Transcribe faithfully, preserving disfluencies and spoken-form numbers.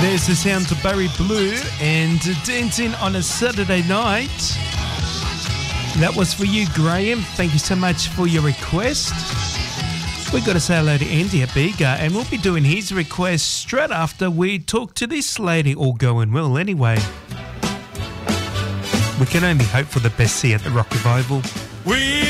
There's the sounds of Barry Blue and Dancing on a Saturday Night. That was for you, Graham. Thank you so much for your request. We've got to say hello to Andy at Bega, and we'll be doing his request straight after we talk to this lady. All going well anyway. We can only hope for the best here at the Rock Revival. We